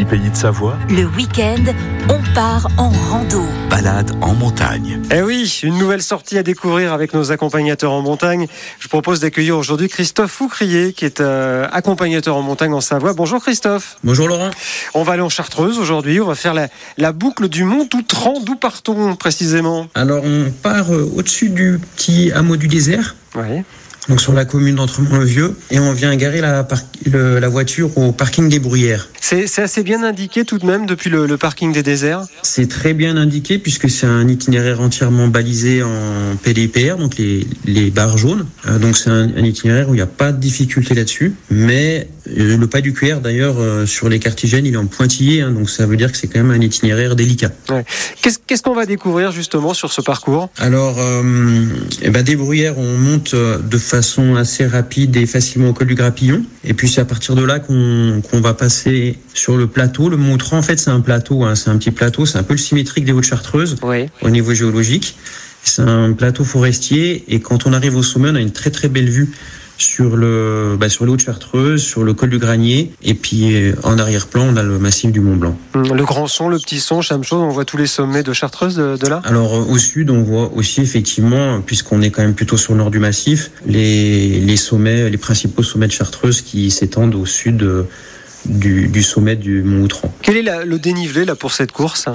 Ici Pays de Savoie, Le week-end, on part en rando. balade en montagne. Eh oui, une nouvelle sortie à découvrir avec nos accompagnateurs en montagne. Je propose d'accueillir aujourd'hui Christophe Foucrier, qui est accompagnateur en montagne en Savoie. Bonjour Christophe. Bonjour Laurent. On va aller en Chartreuse aujourd'hui. On va faire la boucle du Mont Outran. D'où partons précisément? Alors on part au-dessus du petit hameau du désert, Oui. donc sur la commune d'Entremont-le-Vieux, et on vient garer la voiture au parking des Bruyères. C'est assez bien indiqué tout de même depuis le parking des déserts. C'est très bien indiqué puisque c'est un itinéraire entièrement balisé en PDPR, donc les barres jaunes. Donc c'est un itinéraire où il n'y a pas de difficulté là-dessus. Mais le pas du QR d'ailleurs sur les cartigènes, il est en pointillé, donc ça veut dire que c'est quand même un itinéraire délicat. Ouais. Qu'est-ce qu'on va découvrir justement sur ce parcours? Alors, des Bruyères, on monte de façon assez rapide et facilement au col du Grappillon. Et puis c'est à partir de là qu'on va passer sur le plateau. Le Mont Outran, en fait, c'est un plateau, c'est un petit plateau, c'est un peu le symétrique des Hauts-de-Chartreuse, Oui. au niveau géologique. C'est un plateau forestier, et quand on arrive au sommet, on a une très très belle vue sur les Hauts-de-Chartreuse, sur le col du Granier, et puis en arrière-plan, on a le massif du Mont Blanc. Le Grand Son, le Petit Son, Chamechaude, on voit tous les sommets de Chartreuse de là? Alors au sud, on voit aussi effectivement, puisqu'on est quand même plutôt sur le nord du massif, les sommets, les principaux sommets de Chartreuse qui s'étendent au sud du sommet du Mont Outran. Quel est le dénivelé là pour cette course?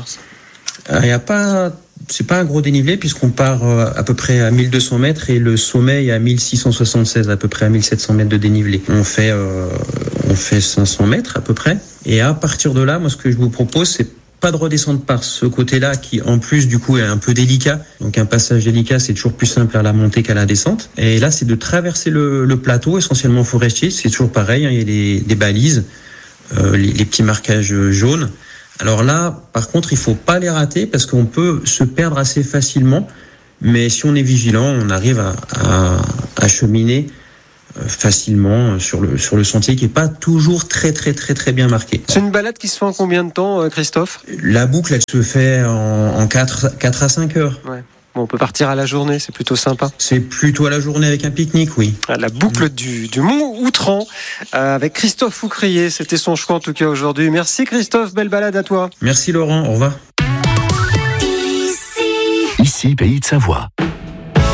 C'est pas un gros dénivelé puisqu'on part à peu près à 1200 mètres et le sommet est à 1676, à peu près à 1700 mètres de dénivelé. On fait 500 mètres à peu près. Et à partir de là, moi ce que je vous propose, c'est pas de redescendre par ce côté-là qui en plus du coup est un peu délicat. Donc un passage délicat, c'est toujours plus simple à la montée qu'à la descente. Et là, c'est de traverser le plateau essentiellement forestier. C'est toujours pareil, il y a des balises, les petits marquages jaunes. Alors là, par contre, il faut pas les rater parce qu'on peut se perdre assez facilement. Mais si on est vigilant, on arrive à cheminer facilement sur le sentier qui est pas toujours très très très très bien marqué. C'est une balade qui se fait en combien de temps, Christophe? La boucle, elle se fait en 4 à 5 heures. Ouais. Bon, on peut partir à la journée, c'est plutôt sympa. C'est plutôt à la journée avec un pique-nique, oui. La boucle du Mont Outran avec Christophe Foucrier, c'était son choix en tout cas aujourd'hui. Merci Christophe, belle balade à toi. Merci Laurent, au revoir. Ici Pays de Savoie.